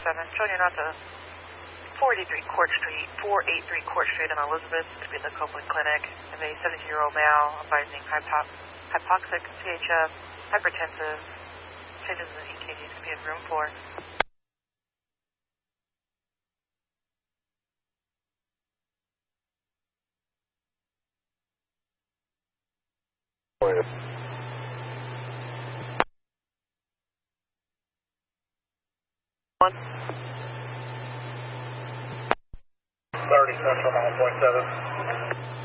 showing you not to 483 Court Street, 483 Court Street in Elizabeth to be at the Copeland Clinic. And a 70-year-old male advising hypoxic, CHF, hypertensive, changes in EKGs can be in room 4. One. 30 Central 9.7.